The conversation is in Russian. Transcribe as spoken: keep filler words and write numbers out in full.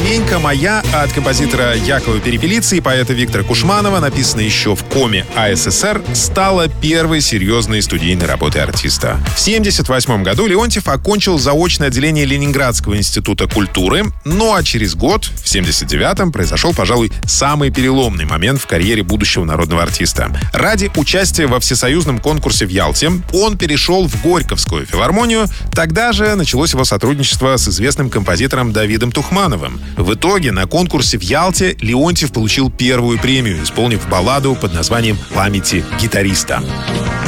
«Деревенька моя» от композитора Якова Перепелицы и поэта Виктора Кушманова, написанная еще в коме АССР, стала первой серьезной студийной работой артиста. В семьдесят восьмом году Леонтьев окончил заочное отделение Ленинградского института культуры, ну а через год, в семьдесят девятом, произошел, пожалуй, самый переломный момент в карьере будущего народного артиста. Ради участия во всесоюзном конкурсе в Ялте он перешел в Горьковскую филармонию. Тогда же началось его сотрудничество с известным композитором Давидом Тухмановым. В итоге на конкурсе в Ялте Леонтьев получил первую премию, исполнив балладу под названием «Памяти гитариста».